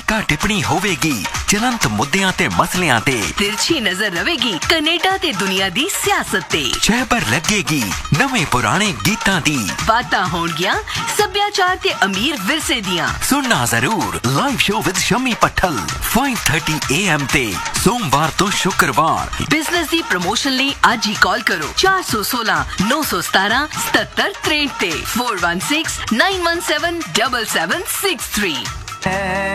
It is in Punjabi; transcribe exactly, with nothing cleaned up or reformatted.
ਟੀਕਾ ਟਿੱਪਣੀ ਹੋਵੇਗੀ ਚਲੰਤ ਮੁੱਦਿਆਂ ਤੇ ਮਸਲਿਆਂ ਤੇ। ਤਿਰਛੀ ਨਜ਼ਰ ਰਵੇਗੀ ਕੈਨੇਡਾ ਤੇ ਦੁਨੀਆ ਦੀ ਸਿਆਸਤ ਤੇ। ਛਹਿਬਰ ਲੱਗੇਗੀ ਨਵੇਂ ਪੁਰਾਣੇ ਗੀਤਾਂ ਦੀ। ਬਾਤਾਂ ਹੋਣਗੀਆਂ ਸੱਭਿਆਚਾਰ ਤੇ ਅਮੀਰ ਵਿਰਸੇ ਦੀਆਂ। ਸੁਣਨਾ ਜ਼ਰੂਰ live show with Shami ਪੱਠਲ five thirty A M ਤੇ ਸੋਮਵਾਰ ਤੋਂ ਸ਼ੁੱਕਰਵਾਰ। ਬਿਜ਼ਨਸ ਦੀ ਪ੍ਰਮੋਸ਼ਨ ਲਈ ਅੱਜ ਹੀ ਕਾਲ ਕਰੋ ਚਾਰ ਸੌ ਸੋਲਾਂ ਨੌ ਸੌ ਸਤਾਰਾਂ ਸਤੱਤਰ ਤਰੇਹਠ ਤੇ four one six nine one seven seven seven six three।